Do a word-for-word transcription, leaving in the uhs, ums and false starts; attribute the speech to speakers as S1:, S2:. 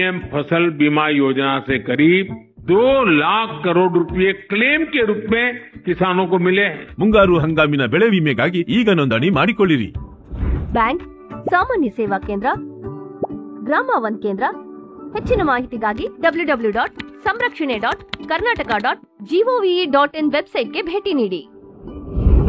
S1: PM फसल बीमा योजना से करीब दो लाख करोड़ रुपए क्लेम के रूप में किसानों को मिले हैं।
S2: ಮುಂಗಾರು ಹಂಗಾಮಿನ ಬೆಳೆ ವಿಮೆಗಾಗಿ ಈಗ ನೋಂದಣಿ ಮಾಡಿಕೊಳ್ಳಿರಿ.
S3: ಬ್ಯಾಂಕ್, ಸಾಮಾನ್ಯ ಸೇವಾ ಕೇಂದ್ರ, ಗ್ರಾಮ ಒನ್ ಕೇಂದ್ರ. ಹೆಚ್ಚಿನ ಮಾಹಿತಿಗಾಗಿ ಡಬ್ಲ್ಯೂ ಡಬ್ಲ್ಯೂ ಡಾಟ್ ಸಂರಕ್ಷಣೆ dot Karnataka dot gov dot in ವೆಬ್ಸೈಟ್ಗೆ ಭೇಟಿ ನೀಡಿ.